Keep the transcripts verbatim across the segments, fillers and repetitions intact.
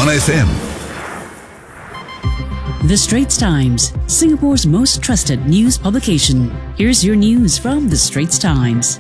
one F M. The Straits Times, Singapore's most trusted news publication. Here's your news from The Straits Times.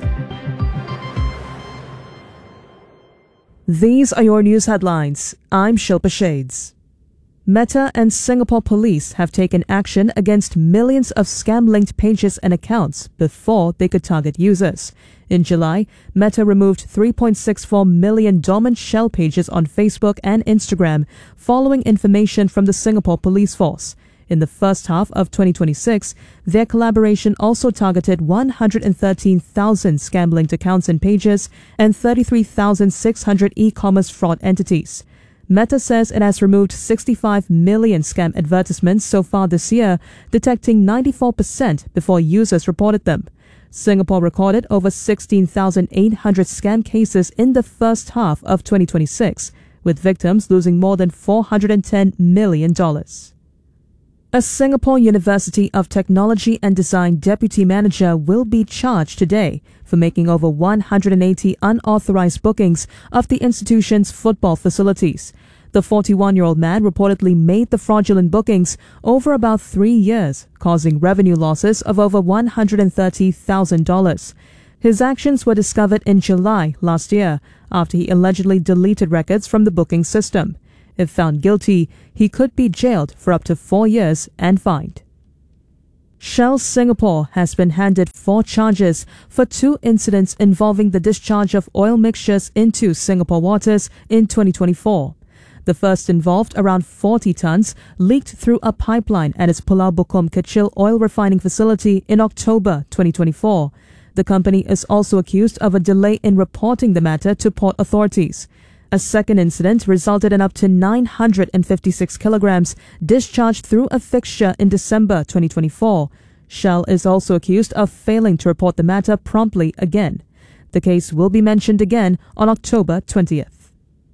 These are your news headlines. I'm Shilpa Shades. Meta and Singapore police have taken action against millions of scam-linked pages and accounts before they could target users. In July, Meta removed three point six four million dormant shell pages on Facebook and Instagram following information from the Singapore police force. In the first half of twenty twenty-six, their collaboration also targeted one hundred thirteen thousand scam-linked accounts and pages and thirty-three thousand six hundred e-commerce fraud entities. Meta says it has removed sixty-five million scam advertisements so far this year, detecting ninety-four percent before users reported them. Singapore recorded over sixteen thousand eight hundred scam cases in the first half of twenty twenty-six, with victims losing more than four hundred ten million dollars. A Singapore University of Technology and Design deputy manager will be charged today for making over one hundred eighty unauthorized bookings of the institution's football facilities. The forty-one-year-old man reportedly made the fraudulent bookings over about three years, causing revenue losses of over one hundred thirty thousand dollars. His actions were discovered in July last year after he allegedly deleted records from the booking system. If found guilty, he could be jailed for up to four years and fined. Shell Singapore has been handed four charges for two incidents involving the discharge of oil mixtures into Singapore waters in twenty twenty-four. The first involved around forty tons leaked through a pipeline at its Pulau Bukom Kecil oil refining facility in October twenty twenty-four. The company is also accused of a delay in reporting the matter to port authorities. A second incident resulted in up to nine hundred fifty-six kilograms discharged through a fixture in December twenty twenty-four. Shell is also accused of failing to report the matter promptly again. The case will be mentioned again on October twentieth.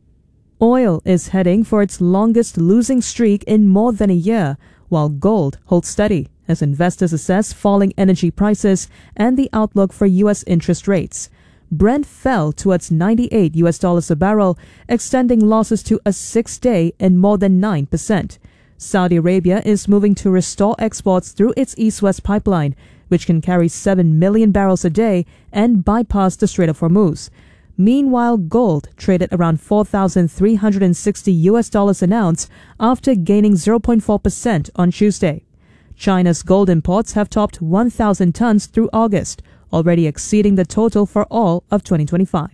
Oil is heading for its longest losing streak in more than a year, while gold holds steady as investors assess falling energy prices and the outlook for U S interest rates. Brent fell towards ninety-eight U S dollars a barrel, extending losses to a six-day and more than nine percent. Saudi Arabia is moving to restore exports through its East-West pipeline, which can carry seven million barrels a day and bypass the Strait of Hormuz. Meanwhile, gold traded around four thousand three hundred sixty U S dollars an ounce after gaining zero point four percent on Tuesday. China's gold imports have topped one thousand tons through August, already exceeding the total for all of twenty twenty-five.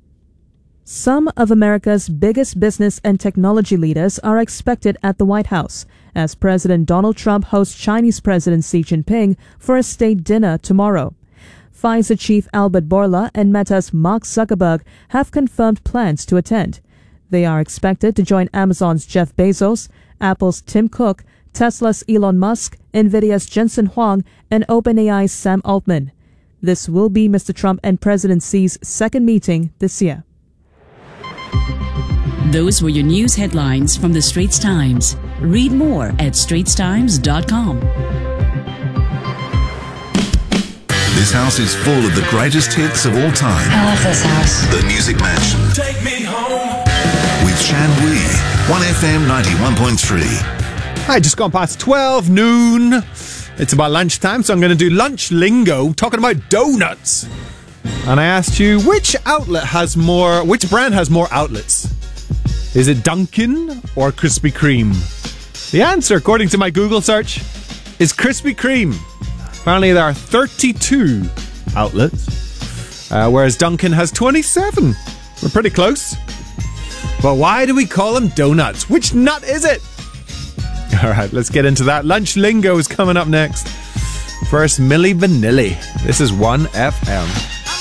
Some of America's biggest business and technology leaders are expected at the White House as President Donald Trump hosts Chinese President Xi Jinping for a state dinner tomorrow. Pfizer chief Albert Bourla and Meta's Mark Zuckerberg have confirmed plans to attend. They are expected to join Amazon's Jeff Bezos, Apple's Tim Cook, Tesla's Elon Musk, Nvidia's Jensen Huang, and OpenAI's Sam Altman. This will be Mister Trump and President Xi's second meeting this year. Those were your news headlines from The Straits Times. Read more at straits times dot com. This house is full of the greatest hits of all time. I love this house. The Music Mansion. Take me home. With Shan Wee. one F M ninety-one point three. Hi, just gone past twelve noon. It's about lunchtime, so I'm going to do lunch lingo, talking about donuts. And I asked you, which outlet has more, which brand has more outlets? Is it Dunkin' or Krispy Kreme? The answer, according to my Google search, is Krispy Kreme. Apparently there are thirty-two outlets, uh, whereas Dunkin' has twenty-seven. We're pretty close. But why do we call them donuts? Which nut is it? All right, let's get into that. Lunch lingo is coming up next. First, Milli Vanilli. This is one F M.